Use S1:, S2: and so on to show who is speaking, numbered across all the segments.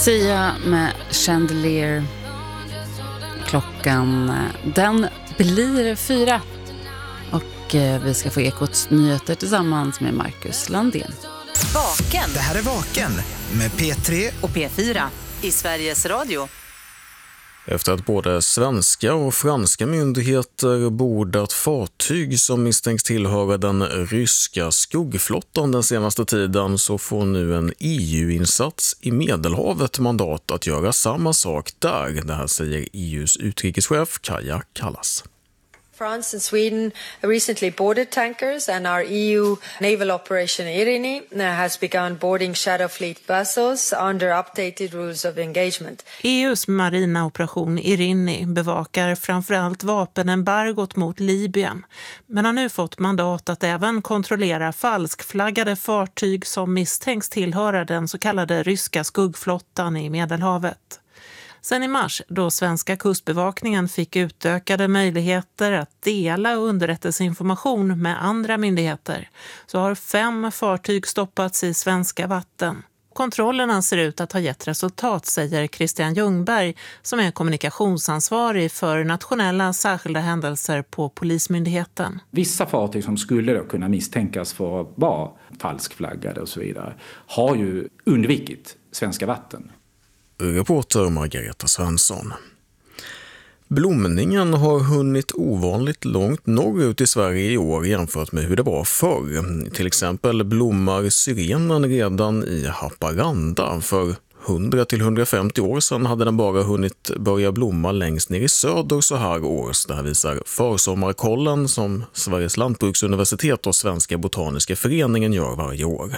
S1: Sia med Chandelier. Klockan, den blir 4. Och vi ska få Ekots nyheter tillsammans med Marcus Landén.
S2: Vaken.
S3: Det här är Vaken med P3
S2: och P4 i Sveriges Radio.
S4: Efter att både svenska och franska myndigheter bordat fartyg som misstänks tillhöra den ryska skuggflottan den senaste tiden, så får nu en EU-insats i Medelhavet mandat att göra samma sak där. Det här säger EUs utrikeschef Kaja Kallas.
S5: France and Sweden recently boarded tankers, and our EU naval operation Irini has begun boarding Shadow Fleet vessels under updated rules of engagement.
S6: EUs marina operation Irini bevakar framförallt vapenembargot mot Libyen, men har nu fått mandat att även kontrollera falskflaggade fartyg som misstänks tillhöra den så kallade ryska skuggflottan i Medelhavet. Sen i mars, då svenska kustbevakningen fick utökade möjligheter att dela underrättelseinformation med andra myndigheter, så har 5 fartyg stoppats i svenska vatten. Kontrollerna ser ut att ha gett resultat, säger Christian Ljungberg, som är kommunikationsansvarig för nationella särskilda händelser på Polismyndigheten.
S7: Vissa fartyg som skulle då kunna misstänkas för att vara falskflaggade och så vidare har ju undvikit svenska vatten.
S4: Reporter Margareta Svensson. Blomningen har hunnit ovanligt långt norrut i Sverige i år jämfört med hur det var förr. Till exempel blommar syrenen redan i Haparanda. För 100-150 år sedan hade den bara hunnit börja blomma längst ner i söder så här års. Det här visar försommarkollen som Sveriges lantbruksuniversitet och Svenska botaniska föreningen gör varje år.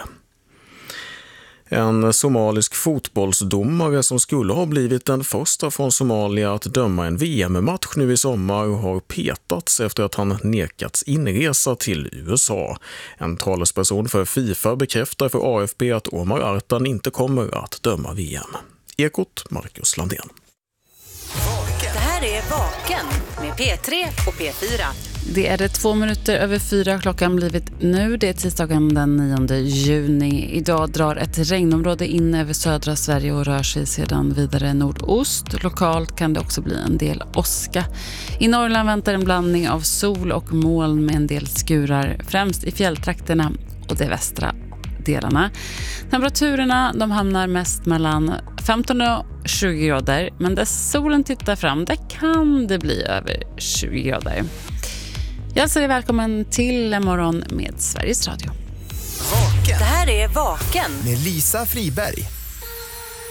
S4: En somalisk fotbollsdomare som skulle ha blivit den första från Somalia att döma en VM-match nu i sommar har petats efter att han nekats inresa till USA. En talesperson för FIFA bekräftar för AFP att Omar Artan inte kommer att döma VM. Ekot, Marcus Landén.
S2: Det här är Vaken med P3 och P4.
S1: Det är det 2 minuter över 4 klockan blivit nu. Det är tisdagen den 9 juni. Idag drar ett regnområde in över södra Sverige och rör sig sedan vidare nordost. Lokalt kan det också bli en del åska. I Norrland väntar en blandning av sol och moln med en del skurar, främst i fjälltrakterna och de västra delarna. Temperaturen de hamnar mest mellan 15 och 20 grader, men där solen tittar fram där kan det bli över 20 grader. Jag hälsar dig välkommen till en morgon med Sveriges Radio.
S3: Vaken
S2: Det här är Vaken
S3: med Lisa Friberg.